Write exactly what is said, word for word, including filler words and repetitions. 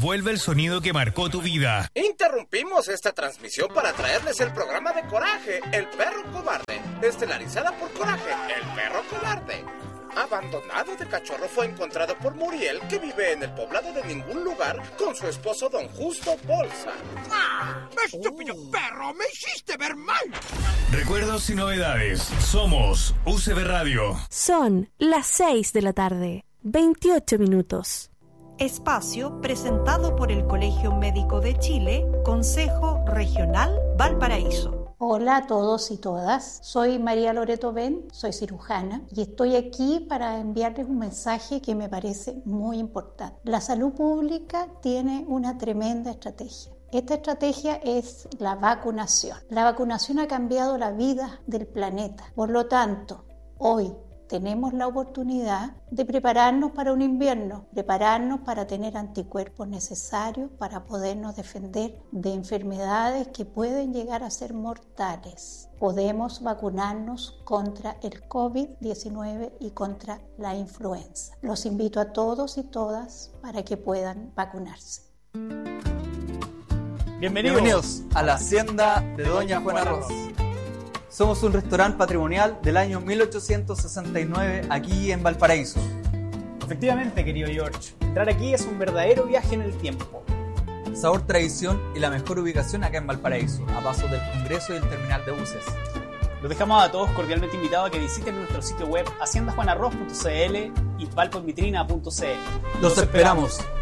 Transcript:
Vuelve el sonido que marcó tu vida. Interrumpimos esta transmisión para traerles el programa de Coraje, el perro cobarde, estelarizada por Coraje, el perro cobarde. Abandonado de cachorro fue encontrado por Muriel, que vive en el poblado de ningún lugar, con su esposo Don Justo Bolsa. ¡Ah! ¡Estúpido oh. perro! ¡Me hiciste ver mal! Recuerdos y novedades. Somos U C B Radio. Son las seis de la tarde, veintiocho minutos. Espacio presentado por el Colegio Médico de Chile, Consejo Regional Valparaíso. Hola a todos y todas, soy María Loreto Ben, soy cirujana y estoy aquí para enviarles un mensaje que me parece muy importante. La salud pública tiene una tremenda estrategia. Esta estrategia es la vacunación. La vacunación ha cambiado la vida del planeta. Por lo tanto, hoy tenemos la oportunidad de prepararnos para un invierno, prepararnos para tener anticuerpos necesarios para podernos defender de enfermedades que pueden llegar a ser mortales. Podemos vacunarnos contra el covid diecinueve y contra la influenza. Los invito a todos y todas para que puedan vacunarse. Bienvenidos, Bienvenidos a la hacienda de Doña Juana Ross. Somos un restaurante patrimonial del año mil ochocientos sesenta y nueve aquí en Valparaíso. Efectivamente, querido George. Entrar aquí es un verdadero viaje en el tiempo. Sabor, tradición y la mejor ubicación acá en Valparaíso, a pasos del Congreso y el terminal de buses. Los dejamos a todos cordialmente invitados a que visiten nuestro sitio web hacienda juan arroz punto c l y valpoenvitrina punto c l. Los, Los esperamos. esperamos.